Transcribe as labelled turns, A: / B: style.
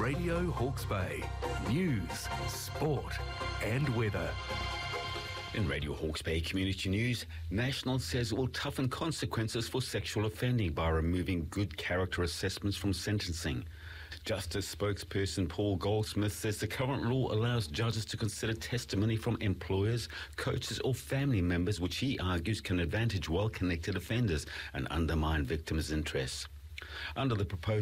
A: Radio Hawke's Bay. News, sport and weather.
B: In Radio Hawke's Bay Community News, National says it will toughen consequences for sexual offending by removing good character assessments from sentencing. Justice spokesperson Paul Goldsmith says the current law allows judges to consider testimony from employers, coaches or family members, which he argues can advantage well-connected offenders and undermine victims' interests. Under the proposed